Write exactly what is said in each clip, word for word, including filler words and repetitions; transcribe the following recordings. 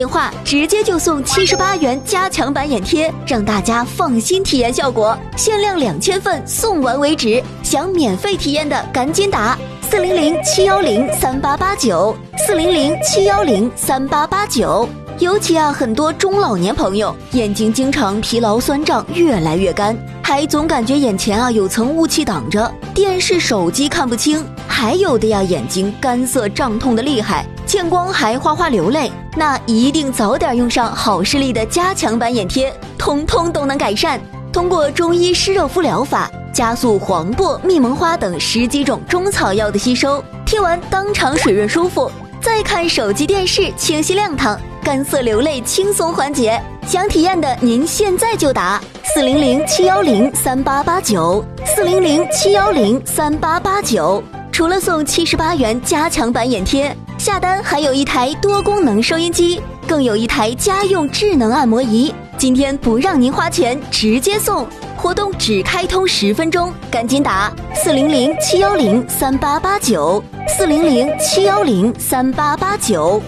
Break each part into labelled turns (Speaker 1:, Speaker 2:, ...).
Speaker 1: 电话直接就送七十八元加强版眼贴，让大家放心体验效果。限量两千份，送完为止。想免费体验的赶紧打四零零七幺零三八八九四零零七幺零三八八九。尤其啊，很多中老年朋友眼睛经常疲劳酸胀，越来越干，还总感觉眼前啊有层雾气挡着，电视手机看不清，还有的呀眼睛干涩胀痛的厉害，见光还哗哗流泪，那一定早点用上好视力的加强版眼贴，通通都能改善。通过中医湿热敷疗法，加速黄柏、蜜蒙花等十几种中草药的吸收，贴完当场水润舒服，再看手机电视清晰亮堂，干涩流泪轻松缓解。想体验的您现在就打四零零七幺零三八八九四零零七幺零三八八九。除了送七十八元加强版眼贴，下单还有一台多功能收音机，更有一台家用智能按摩仪。今天不让您花钱，直接送，活动只开通十分钟，赶紧打四零零七幺零三八八九四零零七幺零三八八九。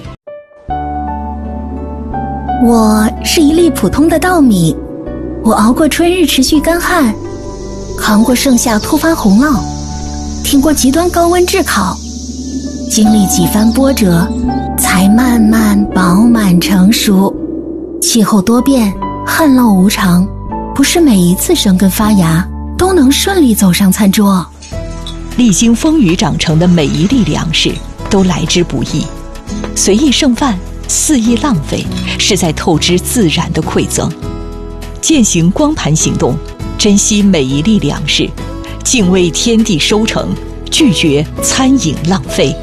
Speaker 2: 我是一粒普通的稻米，我熬过春日持续干旱，扛过盛夏突发洪涝，挺过极端高温炙烤，经历几番波折，才慢慢饱满成熟。气候多变，旱涝无常，不是每一次生根发芽都能顺利走上餐桌。
Speaker 3: 历经风雨长成的每一粒粮食都来之不易，随意剩饭，肆意浪费，是在透支自然的馈赠。践行光盘行动，珍惜每一粒粮食，敬畏天地收成，拒绝餐饮浪费。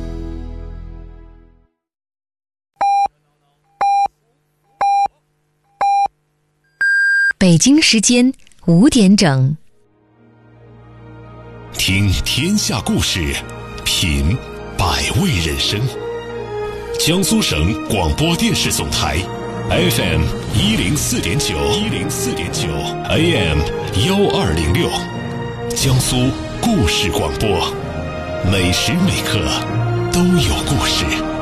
Speaker 4: 北京时间五点整，
Speaker 5: 听天下故事，品百味人生。江苏省广播电视总台 F M 一零四点九一零四点九 A M 幺二零六，江苏故事广播，每时每刻都有故事。